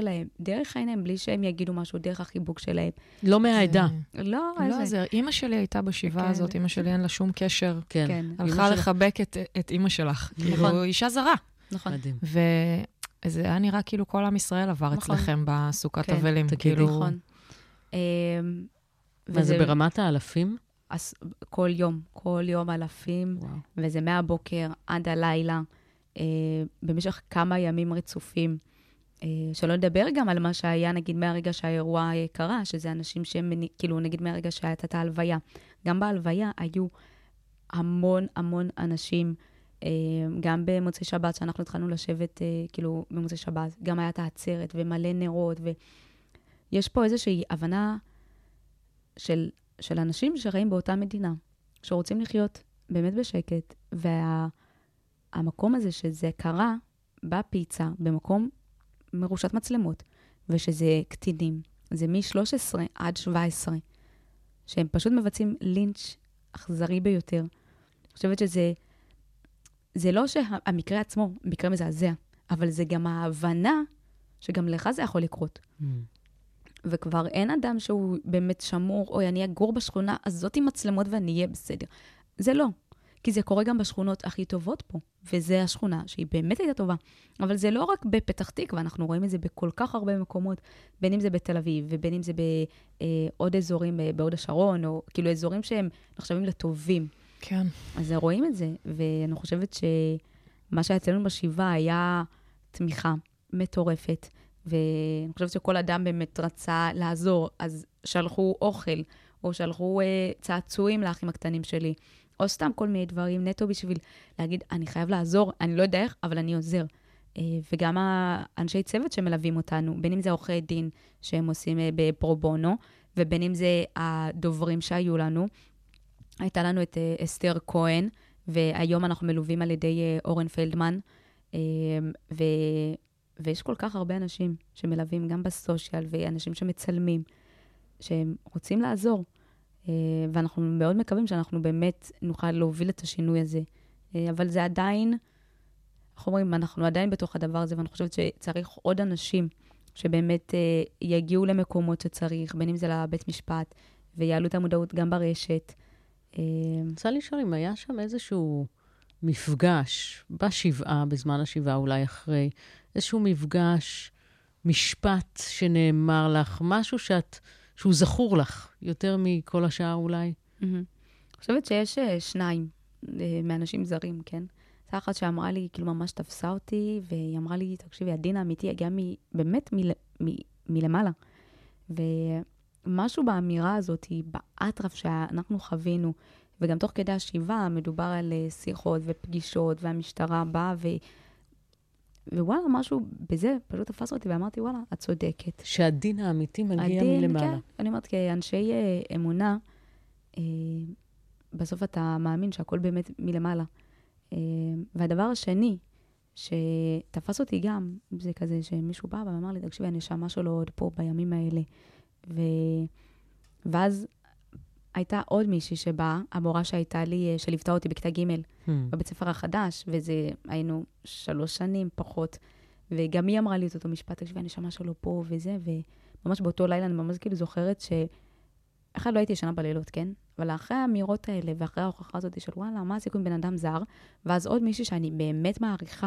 שלהם, דרך העיניים, בלי שהם יגידו משהו, דרך החיבוק שלהם. לא מהעדה. לא, זה, אמא שלי הייתה בשבעה הזאת, אמא שלי אין לה שום קשר. כן. הלכה לחבק את אמא שלך. כאילו, אישה זרה. נכון. מדהים. וזה היה נראה כאילו כל עם ישראל עבר אצלכם בסוכת אבלים. תגידי. נכון. וזה ברמת האלפים? כל יום אלפים, וזה מהבוקר עד הלילה, במשך כמה ימים רצופים. שלא נדבר גם על מה שהיה, נגיד, מהרגע שהאירוע קרה, שזה אנשים שהם, כאילו, נגיד, מהרגע שהייתה את ההלוויה. גם בהלוויה היו המון אנשים, גם במוצאי שבת, שאנחנו התחלנו לשבת, כאילו, במוצאי שבת, גם היה את העצרת ומלא נרות, ויש פה איזושהי הבנה של אנשים שחיים באותה מדינה, שרוצים לחיות באמת בשקט, והמקום הזה שזה קרה בפיצה, במקום מרושת מצלמות, ושזה קטינים, זה מ-13 עד 17, שהם פשוט מבצעים לינץ' אכזרי ביותר. אני חושבת שזה, זה לא שהמקרה עצמו, מקרה מזעזע, אבל זה גם ההבנה שגם לך זה יכול לקרות. וכבר אין אדם שהוא באמת שמור, או אני אגור בשכונה הזאת עם מצלמות ואני אהיה בסדר. זה לא. כי זה קורה גם בשכונות הכי טובות פה, וזה השכונה שהיא באמת הייתה טובה. אבל זה לא רק בפתח תקווה, אנחנו רואים את זה בכל כך הרבה מקומות, בין אם זה בתל אביב, ובין אם זה בעוד אזורים, בעוד השרון, או כאילו אזורים שהם נחשבים לטובים. כן. אז רואים את זה, ואני חושבת שמה שאצלנו בשבעה היה תמיכה מטורפת, ואני חושבת שכל אדם באמת רצה לעזור, אז שלחו אוכל, או שלחו צעצועים לאחים הקטנים שלי, או סתם כל מיני דברים נטו בשביל להגיד, אני חייב לעזור, אני לא יודע איך, אבל אני עוזר. וגם האנשי צוות שמלווים אותנו, בין אם זה עורכי דין שהם עושים בפרו-בונו, ובין אם זה הדוברים שהיו לנו. הייתה לנו את אסתר כהן, והיום אנחנו מלווים על ידי אורן פלדמן, ויש כל כך הרבה אנשים שמלווים גם בסושיאל, ואנשים שמצלמים, שהם רוצים לעזור. ואנחנו מאוד מקווים שאנחנו באמת נוכל להוביל את השינוי הזה. אבל זה עדיין, אנחנו אומרים, אנחנו עדיין בתוך הדבר הזה, ואני חושבת שצריך עוד אנשים שבאמת יגיעו למקומות שצריך, בין אם זה לבית משפט, ויעלו את המודעות גם ברשת. רוצה לשאול אם היה שם איזשהו מפגש, בשבעה, בזמן השבעה, אולי אחרי, איזשהו מפגש, משפט שנאמר לך, משהו שהוא זכור לך, יותר מכל השאר אולי? אני חושבת שיש שניים מאנשים זרים, כן? זו אחת שאמרה לי, כאילו ממש תפסה אותי, והיא אמרה לי, תקשיבי, הדין האמיתי הגיע באמת מלמעלה. ומשהו באמירה הזאת, באטרף שאנחנו חווינו, וגם תוך כדי השבעה מדובר על שיחות ופגישות, והמשטרה באה ווואלה, משהו בזה פשוט תפס אותי, ואמרתי, וואלה, את צודקת. שהדין האמיתי מגיע מלמעלה. כן, אני אומרת, כאנשי אמונה, בסוף אתה מאמין שהכל באמת מלמעלה. והדבר השני, שתפס אותי גם, זה כזה שמישהו בא ואמר לי, תקשיבי, הנשמה שלו עוד פה בימים האלה. ואז הייתה עוד מישהי שבאה, המורה שהייתה לי, שליוותה אותי בכיתה ג' בבית ספר החדש, וזה היינו 3 שנים פחות, וגם היא אמרה לי את אותו משפט, תקשיבי, הנשמה שלו פה וזה, וממש באותו לילה אני ממש כאילו זוכרת אחד לא הייתי ישנה בלילות, כן? אבל אחרי האמירות האלה, ואחרי ההוכחה הזאת של וואלה, מה הסיכוי בן אדם זר, ואז עוד מישהי שאני באמת מעריכה,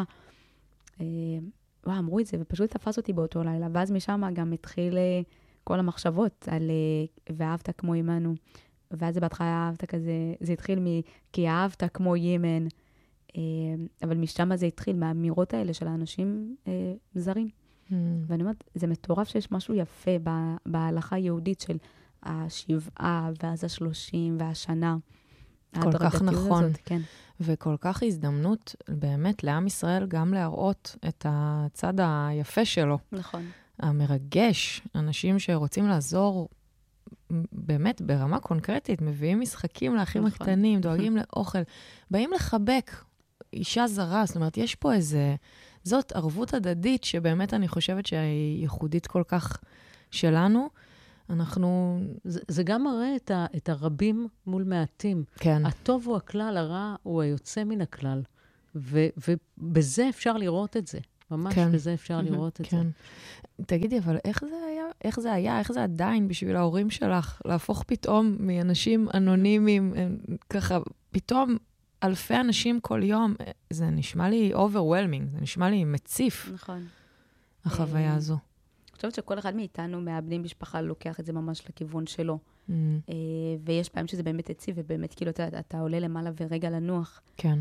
אמרו את זה, ופשוט תפס אותי באותו לילה, ואז משם גם התחיל כל המחשבות על ואהבת כמו אימנו, ואז זה בהתחלה אהבת כזה, זה התחיל כי אהבת כמו ימן, אבל משם זה התחיל מהאמירות האלה של האנשים זרים. ואני אומרת, זה מטורף שיש משהו יפה בהלכה היהודית של השבעה, ואז 30 והשנה. כל כך נכון. הזאת, כן. וכל כך הזדמנות באמת לעם ישראל גם להראות את הצד היפה שלו. נכון. המרגש, אנשים שרוצים לעזור באמת ברמה קונקרטית, מביאים משחקים לאחים הקטנים, דואגים לאוכל, באים לחבק אישה זרה, זאת אומרת, יש פה זאת ערבות הדדית שבאמת אני חושבת שהיא ייחודית כל כך שלנו. זה גם מראה את הרבים מול מעטים. כן. הטוב הוא הכלל, הרע הוא היוצא מן הכלל. ובזה אפשר לראות את זה. ממש, כן. וזה אפשר לראות את זה. כן. תגידי, אבל איך זה עדיין בשביל ההורים שלך, להפוך פתאום מאנשים אנונימיים, ככה, פתאום אלפי אנשים כל יום, זה נשמע לי overwhelming, זה נשמע לי מציף. נכון. החוויה הזו. אני חושבת שכל אחד מאיתנו, מהבני משפחה, לוקח את זה ממש לכיוון שלו. ויש פעמים שזה באמת הציב, ובאמת כאילו אתה עולה למעלה ורגע לנוח. כן.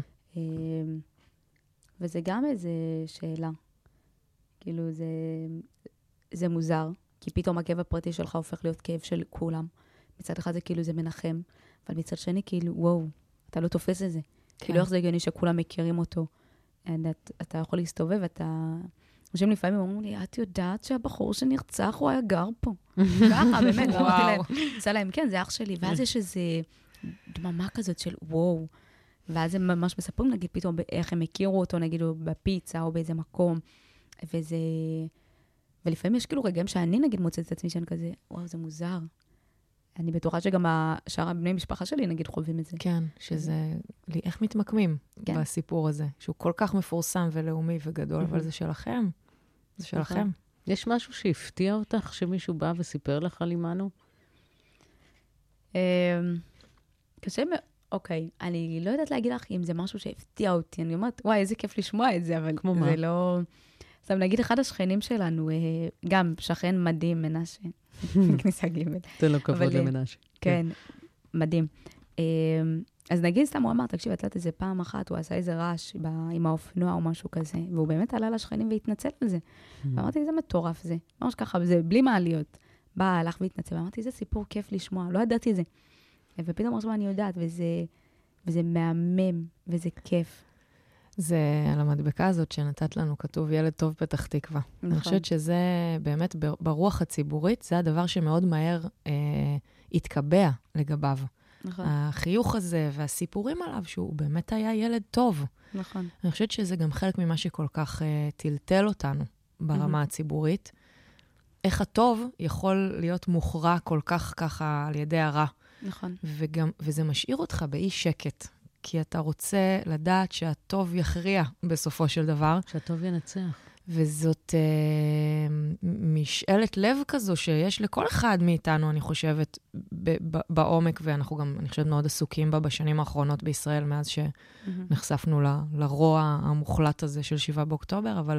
וזה גם איזו שאלה. כאילו זה מוזר, כי פתאום הכאב הפרטי שלך הופך להיות כאב של כולם. מצד אחד זה כאילו זה מנחם, אבל מצד שני כאילו, וואו, אתה לא תופס את זה. כאילו איך זה הגיוני שכולם מכירים אותו. אתה יכול להסתובב, אנשים לפעמים אומרים לי, את יודעת שהבחור שנרצח הוא היה גר פה. ככה, באמת, אמרתי להם, עושה להם, כן, זה אח שלי. ואז יש איזו דממה כזאת של וואו. ואז הם ממש מספרים, נגיד, פתאום איך הם הכירו אותו, נגיד, בפיצה או באיזה מקום. ולפעמים יש כאילו רגעים שאני, נגיד, מוצאת את עצמי שאני כזה, וואו, זה מוזר. אני בטוחה שגם שאר הבני משפחה שלי, נגיד, חווים את זה. כן, שזה, איך מתמקמים בסיפור הזה, שהוא כל כך מפורסם ולאומי וגדול, אבל זה שלכם. זה שלכם. יש משהו שהפתיע אותך, שמישהו בא וסיפר לך על אימנו? קשה מאוד. אוקיי, אני לא יודעת להגיד לך אם זה משהו שהפתיע אותי. אני אומרת, וואי, איזה כיף לשמוע את זה, אבל זה לא... עכשיו, נגיד, אחד השכנים שלנו, גם שכן מדהים, מנשה, כניסה ג'. תן לו כבוד למנשה. כן, מדהים. אז נגיד, סתם הוא אמר, תקשיב, את יודעת איזה פעם אחת, הוא עשה איזה רעש עם האופנוע או משהו כזה, והוא באמת עלה לשכנים והתנצל על זה. ואמרתי, זה מטורף זה. ממש ככה, זה בלי מעליות. בא, הלך והתנצל, ואמרתי, זה סיפור כיף לשמוע, לא ידעתי את זה. ופתאום עכשיו אני יודעת, וזה מהמם, וזה כיף. זה על המדבקה הזאת שנתת לנו, כתוב ילד טוב פתח תקווה. נכון. אני חושבת שזה באמת, ברוח הציבורית, זה הדבר שמאוד מהר התקבע לגביו. נכון. החיוך הזה והסיפורים עליו, שהוא באמת היה ילד טוב. נכון. אני חושבת שזה גם חלק ממה שכל כך טלטל אותנו ברמה הציבורית. איך הטוב יכול להיות מוכרע כל כך ככה על ידי הרע. נכון. וזה משאיר אותך באי שקט, כי אתה רוצה לדעת שהטוב יכריע בסופו של דבר. שהטוב ינצח. וזאת משאלת לב כזו שיש לכל אחד מאיתנו, אני חושבת, בעומק, ואנחנו גם, אני חושבת, מאוד עסוקים בה בשנים האחרונות בישראל, מאז שנחשפנו לרוע המוחלט הזה של 7 באוקטובר, אבל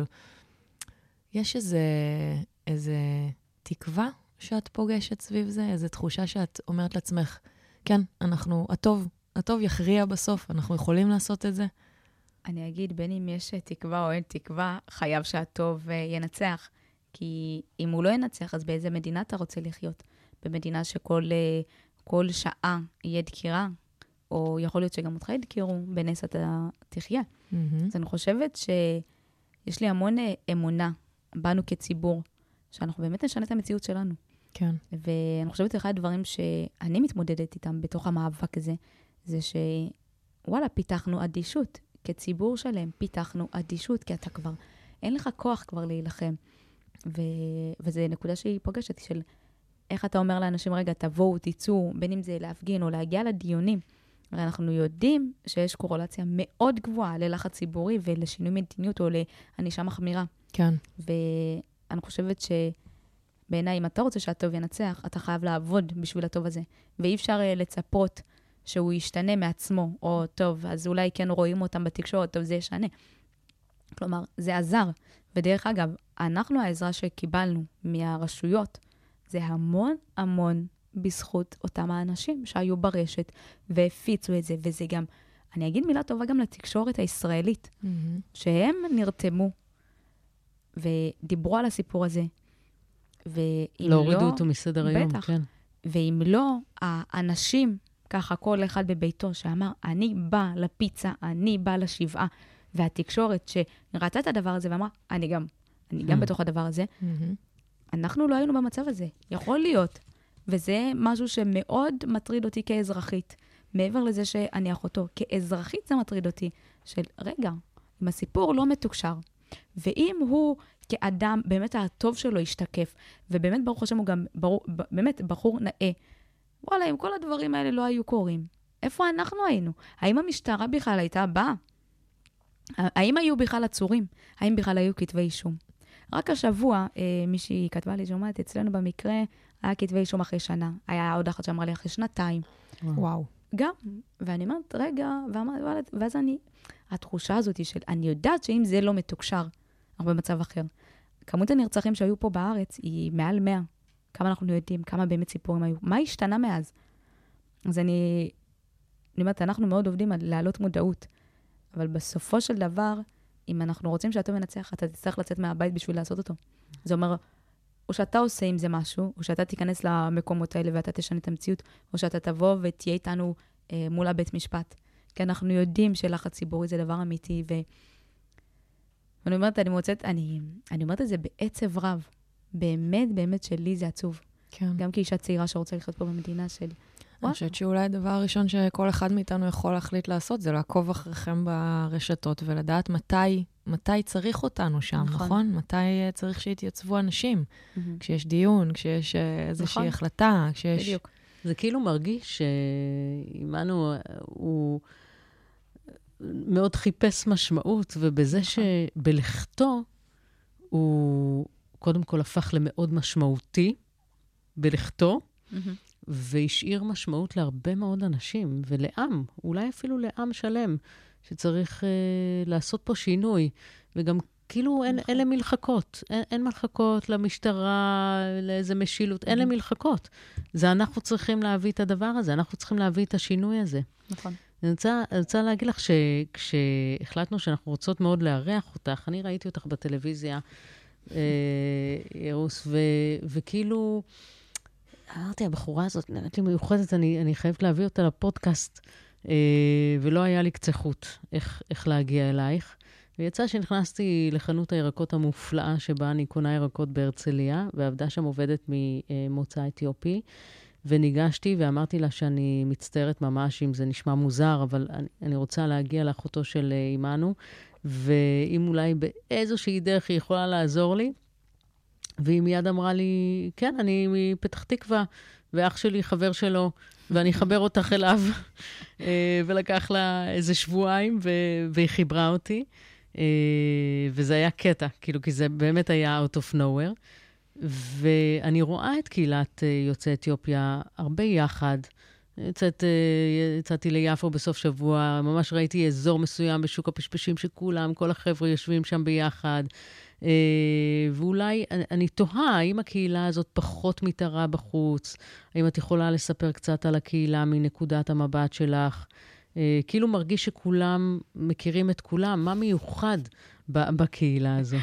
יש איזה תקווה שאת פוגשת סביב זה, איזו תחושה שאת אומרת לעצמך, כן, הטוב יכריע בסוף, אנחנו יכולים לעשות את זה. אני אגיד, בין אם יש תקווה או אין תקווה, חייב שהטוב ינצח. כי אם הוא לא ינצח, אז באיזה מדינה אתה רוצה לחיות? במדינה שכל שעה יהיה דקירה, או יכול להיות שגם אותך ידקירו, בנס אתה תחיה. אז אני חושבת שיש לי המון אמונה בנו כציבור, שאנחנו באמת נשנה את המציאות שלנו. כן. ואני חושבת שאחד הדברים שאני מתמודדת איתם בתוך המאבק הזה, זה שוואלה, פיתחנו אדישות. כציבור שלהם פיתחנו אדישות, כי אתה כבר, אין לך כוח כבר להילחם. וזו נקודה שהיא פוגשת, של איך אתה אומר לאנשים, רגע, תבואו, תיצאו, בין אם זה להפגין או להגיע לדיונים. הרי אנחנו יודעים שיש קורלציה מאוד גבוהה ללחץ ציבורי ולשינוי מדיניות או לענישה מחמירה. כן. ואני חושבת שבעיניי, אם אתה רוצה שהטוב ינצח, אתה חייב לעבוד בשביל הטוב הזה. ואי אפשר לצפות שהוא ישתנה מעצמו, או טוב, אז אולי כן רואים אותם בתקשורת, טוב, זה ישנה. כלומר, זה עזר. ודרך אגב, אנחנו העזרה שקיבלנו מהרשויות, זה המון המון בזכות אותם האנשים שהיו ברשת, והפיצו את זה, וזה גם, אני אגיד מילה טובה גם לתקשורת הישראלית, שהם נרתמו, ודיברו על הסיפור הזה, לא הורידו אותו מסדר היום, בטח, כן. ואם לא, האנשים, ככה כל אחד בביתו, שאמר, אני בא לפיצה, אני בא לשבעה, והתקשורת שראתה את הדבר הזה ואמרה, אני גם בתוך הדבר הזה, אנחנו לא היינו במצב הזה. יכול להיות. וזה משהו שמאוד מטריד אותי כאזרחית. מעבר לזה שאני אחותו, כאזרחית זה מטריד אותי. של רגע, אם הסיפור לא מתוקשר, ואם הוא כאדם, באמת הטוב שלו ישתקף, ובאמת ברוך השם הוא גם באמת בחור נאה, וואלה, אם כל הדברים האלה לא היו קורים, איפה אנחנו היינו? האם המשטרה בכלל הייתה באה? האם היו בכלל עצורים? האם בכלל היו כתבי אישום? רק השבוע, מישהי כתבה לי, שאומרת, אצלנו במקרה, היה כתבי אישום אחרי שנה. היה עוד אחת שאמרה לי אחרי 2 וואו. גם. ואני אומרת, רגע, ואז התחושה הזאת של, אני יודעת שאם זה לא מתוקשר, אנחנו במצב אחר. כמות הנרצחים שהיו פה בארץ היא מעל 100. כמה אנחנו יודעים, כמה באמת סיפורים היו. מה השתנה מאז? אז אני אומרת, אנחנו מאוד עובדים על להעלות מודעות. אבל בסופו של דבר, אם אנחנו רוצים שאתה מנצח, אתה תצטרך לצאת מהבית בשביל לעשות אותו. זה אומר, או שאתה עושה עם זה משהו, או שאתה תיכנס למקומות האלה ואתה תשנה את המציאות, או שאתה תבוא ותהיה איתנו מול הבית משפט. כי אנחנו יודעים שלחץ ציבורי זה דבר אמיתי, ואני אומרת, אני אומרת את זה בעצב רב. באמת, באמת שלי זה עצוב. כן. גם כאישה צעירה שרוצה לחיות פה במדינה של... אני חושבת שאולי הדבר הראשון שכל אחד מאיתנו יכול להחליט לעשות, זה לעקוב אחריכם ברשתות, ולדעת מתי צריך אותנו שם, נכון? מתי צריך שיתייצבו אנשים? כשיש דיון, כשיש איזושהי החלטה, כשיש... בדיוק. זה כאילו מרגיש שעימנו הוא מאוד חיפש משמעות, ובזה שבלכתו הוא קודם כל הפך למאוד משמעותי, בלכתו, והשאיר משמעות להרבה מאוד אנשים, ולעם, אולי אפילו לעם שלם, שצריך לעשות פה שינוי, וגם כאילו אין להם מלחקות, אין מלחקות למשטרה, לאיזה משילות, אין להם מלחקות. זה אנחנו צריכים להביא את הדבר הזה, אנחנו צריכים להביא את השינוי הזה. נכון. אני רוצה להגיד לך שכשהחלטנו שאנחנו רוצות מאוד לארח אותך, אני ראיתי אותך בטלוויזיה, ירוס, וכאילו, אמרתי, הבחורה הזאת נראית לי מיוחדת, אני חייבת להביא אותה לפודקאסט, ולא היה לי קצה חוט איך להגיע אלייך. ויצא שנכנסתי לחנות הירקות המופלאה, שבה אני קונה ירקות בהרצליה, ועבדה שם עובדת ממוצא אתיופי, וניגשתי ואמרתי לה שאני מצטערת ממש אם זה נשמע מוזר, אבל אני רוצה להגיע לאחותו של אימנו, ואם אולי באיזושהי דרך היא יכולה לעזור לי, והיא מיד אמרה לי, כן, אני מפתח תקווה, ואח שלי חבר שלו, ואני אחבר אותך אליו, ולקח לה איזה שבועיים, והיא חיברה אותי, וזה היה קטע, כאילו, כי זה באמת היה out of nowhere, ואני רואה את קהילת יוצאי אתיופיה הרבה יחד. יצאתי ליפו בסוף שבוע, ממש ראיתי אזור מסוים בשוק הפשפשים שכולם, כל החבר'ה יושבים שם ביחד, ואולי אני תוהה, האם הקהילה הזאת פחות מתארה בחוץ? האם את יכולה לספר קצת על הקהילה מנקודת המבט שלך? כאילו מרגיש שכולם מכירים את כולם. מה מיוחד בקהילה הזו?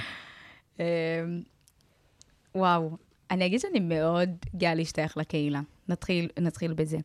וואו, אני אגיד שאני מאוד גאה להשתייך לקהילה. נתחיל בזה.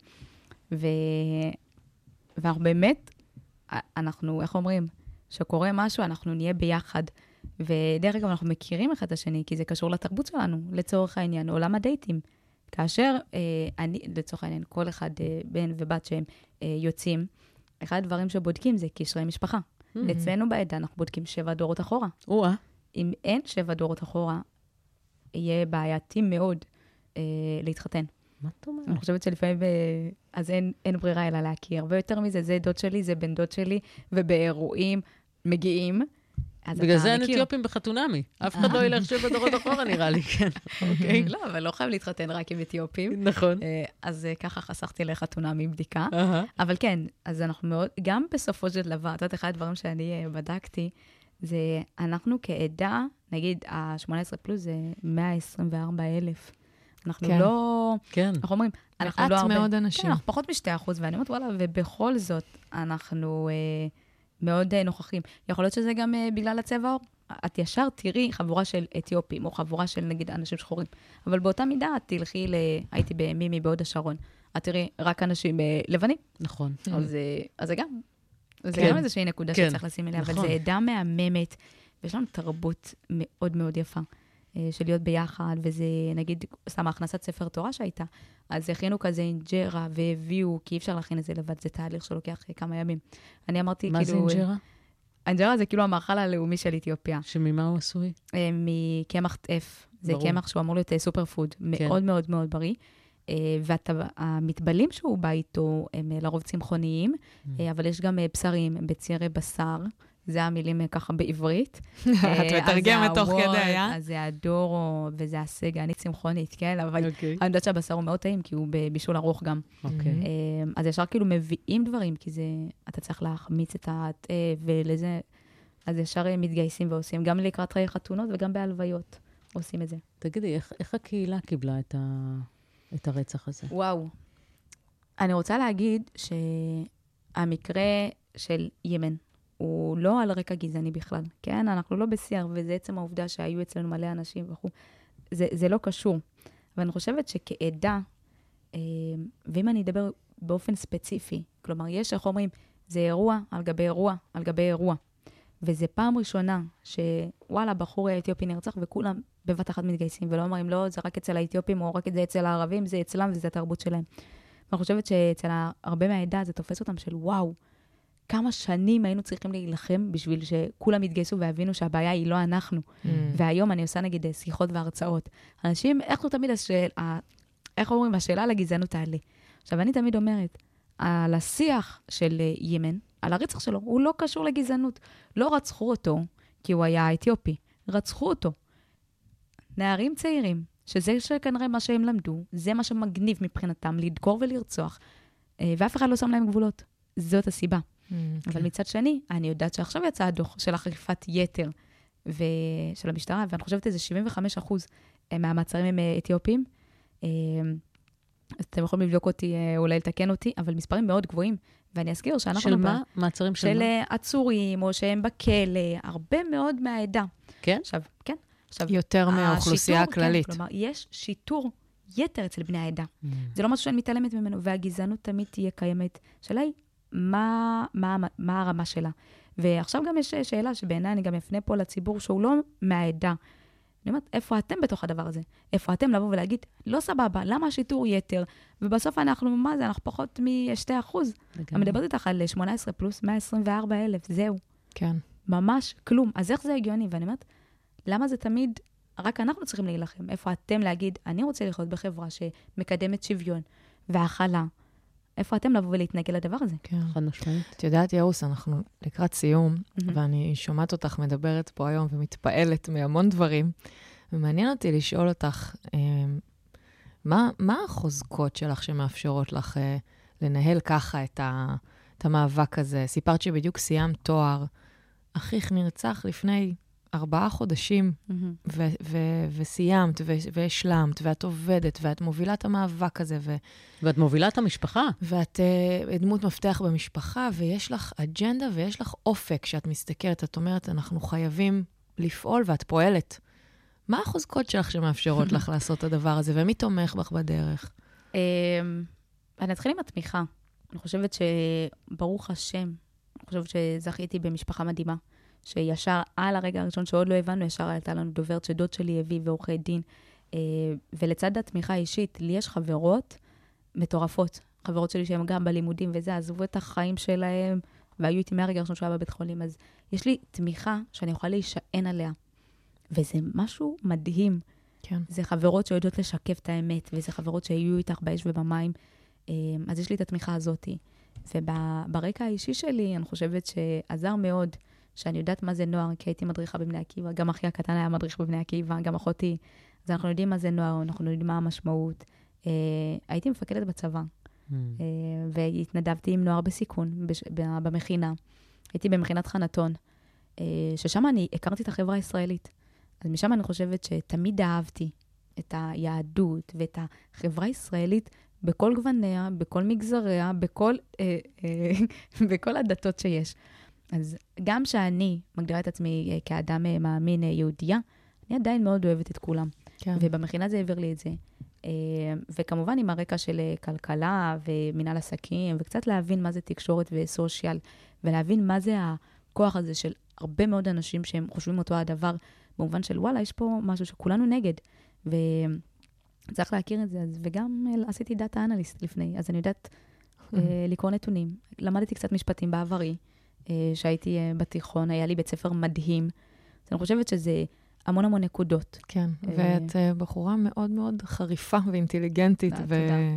ואנחנו באמת, אנחנו, איך אומרים? שקורה משהו, אנחנו נהיה ביחד. ודרך אגב, אנחנו מכירים אחד את השני, כי זה קשור לתרבות שלנו, לצורך העניין, עולם הדייטים. כאשר לצורך העניין, כל אחד בן ובת שהם יוצאים, אחד הדברים שבודקים זה קשרי משפחה. אצלנו בעדה אנחנו בודקים 7 דורות אחורה. אם אין 7 דורות אחורה, יהיה בעייתי מאוד להתחתן. מה את אומרת? אני חושבת שלפעמים, אז אין ברירה אלא להכיר. ויותר מזה, זה דוד שלי, זה בן דוד שלי, ובאירועים מגיעים. בגלל זה אין אתיופים בחתונמי. אף אחד לא ילך 7 דורות אחורה, נראה לי, כן. אוקיי. לא, אבל לא חייב להתחתן רק עם אתיופים. נכון. אז ככה חסכתי לחתונמי בדיקה. אבל כן, אז אנחנו מאוד, גם בסופו של דבר, את יודעת, אחד הדברים שאני בדקתי, זה אנחנו כעדה, נגיד, ה-18 פלוס זה 124,000. אנחנו לא... כן. אנחנו אומרים, אנחנו לא הרבה... מעט מאוד אנשים. כן, אנחנו פחות מ2%, ואני אומרת, וואלה, ובכל זאת, אנחנו מאוד נוכחים. יכול להיות שזה גם בגלל הצבע העור. את ישר תראי חבורה של אתיופים, או חבורה של, נגיד, אנשים שחורים. אבל באותה מידה, את תלכי הייתי במימי בהוד השרון. את תראי רק אנשים לבנים. נכון. אז זה גם. זה גם איזושהי נקודה שצריך לשים אליה, אבל זה עדה מהממת, ויש לנו תרבות מאוד מאוד יפה. של להיות ביחד, וזה, נגיד, סתם הכנסת ספר תורה שהייתה, אז הכינו כזה אינג'רה, והביאו, כי אי אפשר להכין את זה לבד, זה תהליך שלוקח כמה ימים. אני אמרתי, מה כאילו... מה זה אינג'רה? אינג'רה זה כאילו המאכל הלאומי של אתיופיה. שממה הוא עשוי? מקמח טף. זה קמח שהוא אמור להיות סופר פוד, מאוד מאוד מאוד בריא. והמטבלים שהוא בא איתו, הם לרוב צמחוניים, אבל יש גם בשרים, בצירי בשר, זה המילים ככה בעברית. את מתרגמת תוך כדי, אז זה הדורו, וזה הסגנית צמחונית, כן? אבל אני יודעת שהבשר הוא מאוד טעים, כי הוא בבישול ארוך גם. אז ישר כאילו מביאים דברים, כי אתה צריך להחמיץ את התה, ולזה, אז ישר מתגייסים ועושים, גם לקראת חיי חתונות וגם בהלוויות עושים את זה. תגידי, איך הקהילה קיבלה את הרצח הזה? וואו. אני רוצה להגיד שהמקרה של ימן, הוא לא על רקע גזעני בכלל, כן? אנחנו לא בשיח, וזה עצם העובדה שהיו אצלנו מלא אנשים וכו'. זה לא קשור. אבל אני חושבת שכעדה, ואם אני אדבר באופן ספציפי, כלומר, יש, איך אומרים, זה אירוע על גבי אירוע על גבי אירוע. וזה פעם ראשונה שוואלה, בחור האתיופי נרצח, וכולם בבת אחת מתגייסים, ולא אומרים, לא, זה רק אצל האתיופים, או רק זה אצל הערבים, זה אצלם, וזה התרבות שלהם. ואני חושבת שאצל הרבה מהעדה, זה תופס אותם של וואו, כמה שנים היינו צריכים להילחם בשביל שכולם יתגייסו והבינו שהבעיה היא לא אנחנו. והיום אני עושה נגיד שיחות והרצאות. אנשים, איך הוא תמיד איך אומרים, השאלה על הגזענות תעלה. עכשיו, אני תמיד אומרת, על השיח של ימן, על הרצח שלו, הוא לא קשור לגזענות. לא רצחו אותו, כי הוא היה אתיופי. רצחו אותו. נערים צעירים, שזה שכנראה מה שהם למדו, זה מה שמגניב מבחינתם, לדקור ולרצוח, ואף אחד לא שם להם גבולות. זאת הסיבה. אבל מצד שני, אני יודעת שעכשיו יצא הדוח של אכיפת יתר של המשטרה, ואני חושבת איזה 75% מהמעצרים הם אתיופים. אתם יכולים לבדוק אותי, אולי לתקן אותי, אבל מספרים מאוד גבוהים, ואני אזכיר שאנחנו... של מה? מעצרים של מה? של עצורים, או שהם בכלא, הרבה מאוד מהעדה. כן? עכשיו, כן. יותר מהאוכלוסייה הכללית. כן, כלומר, יש שיטור יתר אצל בני העדה. זה לא משהו שאני מתעלמת ממנו, והגזענות תמיד תהיה קיימת. שאלה היא, מה הרמה שלה? ועכשיו גם יש שאלה שבעיניי אני גם אפנה פה לציבור שהוא לא מהעדה. אני אומרת, איפה אתם בתוך הדבר הזה? איפה אתם לבוא ולהגיד, לא סבבה, למה השיטור יתר? ובסוף אנחנו, מה זה? אנחנו פחות מ2%. אני מדברת איתך על 18 פלוס 124,000, זהו. כן. ממש כלום. אז איך זה הגיוני? ואני אומרת, למה זה תמיד, רק אנחנו צריכים להילחם? איפה אתם להגיד, אני רוצה לחיות בחברה שמקדמת שוויון והאכלה? איפה אתם לבוא ולהתנגד לדבר הזה? כן. חד משמעית. את יודעת, יאוס, אנחנו לקראת סיום, ואני שומעת אותך מדברת פה היום ומתפעלת מהמון דברים, ומעניין אותי לשאול אותך, מה החוזקות שלך שמאפשרות לך לנהל ככה את המאבק הזה? סיפרת שבדיוק סיימת תואר, אחיך נרצח לפני 4 חודשים, וסיימת, והשלמת, ואת עובדת, ואת מובילה את המאבק הזה, ואת מובילה את המשפחה. ואת דמות מפתח במשפחה, ויש לך אג'נדה, ויש לך אופק שאת מסתכלת, את אומרת, אנחנו חייבים לפעול, ואת פועלת. מה החוזקות שלך שמאפשרות לך לעשות את הדבר הזה, ומי תומך בך בדרך? אני אתחיל עם התמיכה. אני חושבת שברוך השם, אני חושבת שזכיתי במשפחה מדהימה, שישר על הרגע הראשון שעוד לא הבנו, ישר הייתה לנו דוברת שדוד שלי הביא ועורכי דין, ולצד התמיכה האישית, לי יש חברות מטורפות, חברות שלי שהן גם בלימודים וזה, עזבו את החיים שלהם, והיו איתי מהרגע הראשון שהיה בבית חולים, אז יש לי תמיכה שאני יכולה להישען עליה, וזה משהו מדהים. כן. זה חברות שיודעות לשקף את האמת, וזה חברות שהיו איתך באש ובמים, אז יש לי את התמיכה הזאת. וברקע האישי שלי, אני חושבת שעזר מאוד, שאני יודעת מה זה נוער, כי הייתי מדריכה בבני עקיבא, גם אחי הקטן היה מדריך בבני עקיבא, גם אחותי, אז אנחנו יודעים מה זה נוער, אנחנו יודעים מה המשמעות. הייתי מפקדת בצבא, והתנדבתי עם נוער בסיכון, במכינה. הייתי במכינת חנתון, ששם אני הכרתי את החברה הישראלית. אז משם אני חושבת שתמיד אהבתי את היהדות ואת החברה הישראלית בכל גווניה, בכל מגזריה, בכל הדתות שיש. אז גם שאני מגדירה את עצמי כאדם מאמין יהודייה, אני עדיין מאוד אוהבת את כולם. כן. ובמכינה זה העביר לי את זה. וכמובן עם הרקע של כלכלה ומנהל עסקים, וקצת להבין מה זה תקשורת וסושיאל, ולהבין מה זה הכוח הזה של הרבה מאוד אנשים שהם חושבים אותו הדבר, במובן של וואלה, יש פה משהו שכולנו נגד. וצריך להכיר את זה. וגם עשיתי דאטה אנליסט לפני, אז אני יודעת לקרוא נתונים. למדתי קצת משפטים בעברי, שהייתי בתיכון, היה לי בית ספר מדהים. אז אני חושבת שזה המון נקודות. כן, ואת בחורה מאוד מאוד חריפה ואינטליגנטית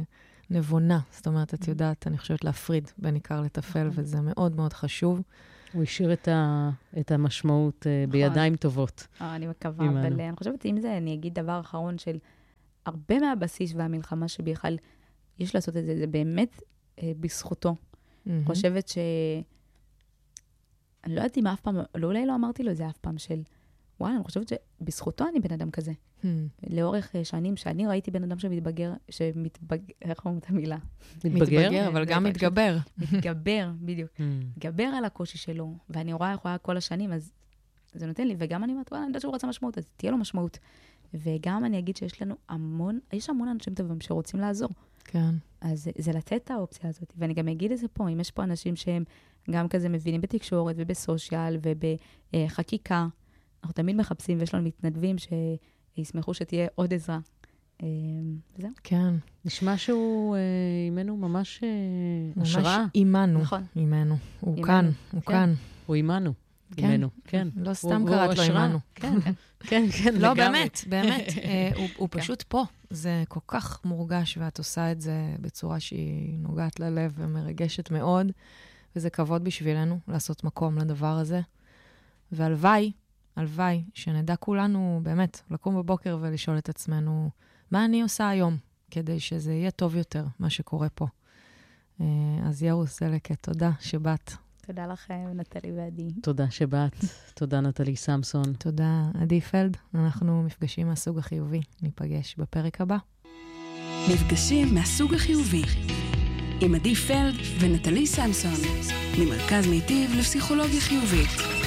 ונבונה. זאת אומרת, את יודעת, אני חושבת להפריד בין עיקר לטפל, וזה מאוד מאוד חשוב. הוא השאיר את המשמעות בידיים טובות. אני מקווה, אבל אני חושבת, אם זה, אני אגיד דבר אחרון של הרבה מהבסיס והמלחמה שבכלל יש לעשות את זה, זה באמת בזכותו. אני חושבת אני לא יודעת אם אף פעם, אולי לא אמרתי לו את זה אף פעם של, וואי, אני חושבת שבזכותו אני בן אדם כזה. לאורך שנים שאני ראיתי בן אדם שמתבגר, איך אומרים את המילה? מתבגר, אבל גם מתגבר. מתגבר, בדיוק. מתגבר על הקושי שלו, ואני רואה איך הוא היה כל השנים, אז זה נותן לי, וגם אני אומרת, וואלה, אני יודעת שהוא רצה משמעות, אז תהיה לו משמעות. וגם אני אגיד שיש לנו יש המון אנשים טובים שרוצים לעזור. כן. אז זה לתת את האופציה הזאת. ואני גם אגיד את זה פה, אם יש פה אנשים שהם גם כזה מבינים בתקשורת ובסושיאל ובחקיקה, אנחנו תמיד מחפשים, ויש לנו מתנדבים שישמחו שתהיה עוד עזרה. וזהו. כן. נשמע שהוא אימנו ממש השראה. ממש אימנו. נכון. אימנו. הוא כאן, הוא כאן. הוא אימנו. אימנו, כן. לא סתם קראת לו אימנו. כן, כן, כן. לא, באמת, באמת. הוא פשוט פה. זה כל כך מורגש, ואת עושה את זה בצורה שהיא נוגעת ללב ומרגשת מאוד, וזה כבוד בשבילנו לעשות מקום לדבר הזה. והלוואי, הלוואי, שנדע כולנו באמת לקום בבוקר ולשאול את עצמנו, מה אני עושה היום, כדי שזה יהיה טוב יותר, מה שקורה פה. אז ירוס זלקת, תודה שבאת. תודה לכם, נטלי ועדי. תודה שבאת. תודה, נטלי סמסון. תודה, עדי פלד. אנחנו מפגשים מהסוג החיובי. ניפגש בפרק הבא. מפגשים מהסוג החיובי. עם עדי פלד ונטלי סמסון. ממרכז מיטיב לפסיכולוגיה חיובית.